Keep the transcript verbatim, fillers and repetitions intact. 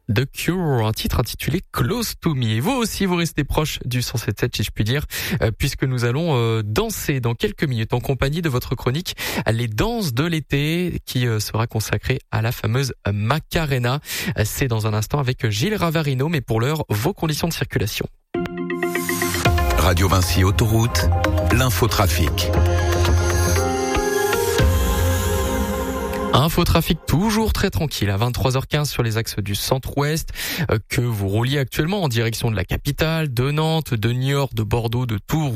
The Cure, un titre intitulé Close to Me. Et vous aussi, vous restez proche du cent sept sept, si je puis dire, euh, puisque nous allons euh, danser dans quelques minutes en compagnie de votre chronique Les danses de l'été, qui euh, sera consacrée à la fameuse Macarena. C'est dans un instant avec Gilles Ravarino, mais pour l'heure, vos conditions de circulation. Radio Vinci Autoroute, l'infotrafic. Infotrafic toujours très tranquille à vingt-trois heures quinze sur les axes du centre-ouest, euh, que vous rouliez actuellement en direction de la capitale, de Nantes, de Niort, de Bordeaux, de Tours